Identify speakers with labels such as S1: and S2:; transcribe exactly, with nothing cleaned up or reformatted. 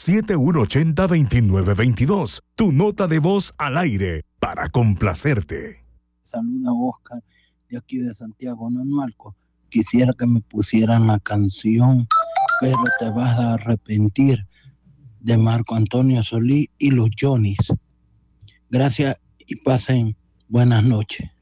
S1: siete uno ocho cero, dos nueve dos dos. Tu nota de voz al aire para complacerte.
S2: Saluda Oscar de aquí de Santiago Nonualco. Quisiera que me pusieran la canción Pero te vas a arrepentir de Marco Antonio Solís y los Johnnies. Gracias y pasen buenas noches.